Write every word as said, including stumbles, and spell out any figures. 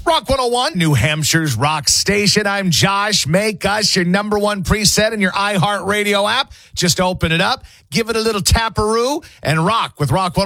Rock one oh one, New Hampshire's rock station. I'm Josh. Make us your number one preset in your iHeartRadio app. Just open it up, give it a little taparoo, and rock with Rock one oh one.